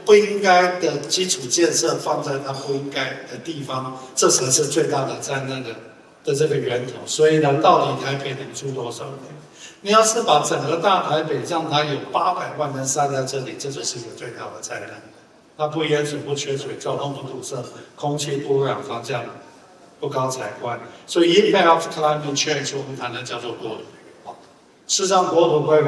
不应该的基础建设放在它不应该的地方，这才是最大的灾难的这个源头。所以呢，到底台北能住多少人？你要是把整个大台北让它有800万人塞在这里，这就是一个最大的灾难。它不淹水、不缺水，交通不堵塞，空气不污染，房价不高才怪。所以 impact of climate change 我们谈的叫做国土规划。事实上，国土规划